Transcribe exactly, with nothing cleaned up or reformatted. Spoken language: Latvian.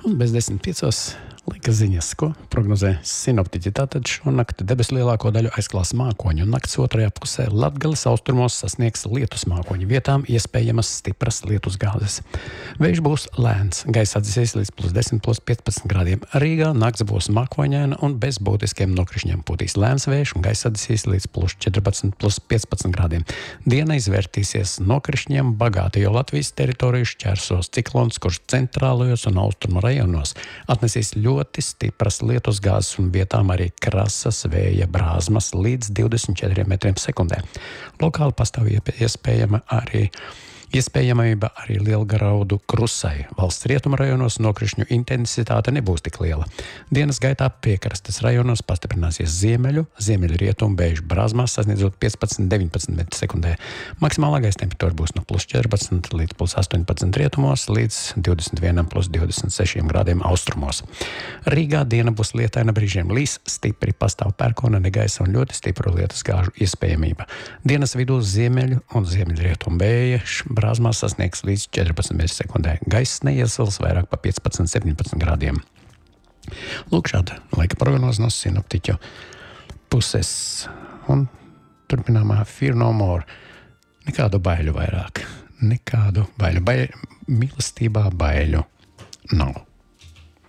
Un bez desmit piecos laika ziņas, ko prognozē sinoptiķi. Tātad šonakt debesu lielāko daļu aizklās mākoņi, un nakts otrajā pusē Latgales austrumos sasniegs lietus mākoņu. Vietām iespējamas stipras lietus gāzes. Vējš būs lēns, gaisa atdzesīs līdz plus desmit, plus piecpadsmit grādiem. Rīgā nakts būs mākoņaina un bez būtiskiem nokrišņiem. Pūtīs lēns vējš un gaisa atdzesīs līdz plus četrpadsmit, plus piecpadsmit grādiem. Diena izvērtīsies nokrišņiem bagāti, jo Latvijas teritoriju šķērsos ciklons, kurš centrālajos un austrumu rajonos atnesīs ļoti stipras lietus gāzes un vietām arī krasas vēja brāzmas līdz divdesmit četriem metriem sekundē. Lokāli pastāv iespējama arī Iespējamība arī lielgraudu krusai. Valsts rietumu rajonos nokrišņu intensitāte nebūs tik liela. Dienas gaitā piekrastes rajonos pastiprināsies ziemeļu, ziemeļrietumu vēju brāzmās sasniedzot piecpadsmit līdz deviņpadsmit metru sekundē. Maksimālā gaisa temperatūra būs no plus četrpadsmit līdz plus astoņpadsmit rietumos līdz divdesmit vienam plus divdesmit sešiem grādiem austrumos. Rīgā diena būs lietaina, brīžiem līs, stipri pastāv pērkona negaisa un ļoti stipru lietus gāžu iespējamība. Dienas vidū ziemeļu un ziemeļrietumu vēja brāzmās sasniegs līdz četrpadsmit metru sekundē. Gaiss neiesils vairāk pa piecpadsmit līdz septiņpadsmit grādiem. Lūk, šāda laika prognoze no sinoptiķu puses. Un turpināmā Fear No More. Nekādu baiļu vairāk. Nekādu baiļu. Baiļu. Mīlestībā baiļu nav.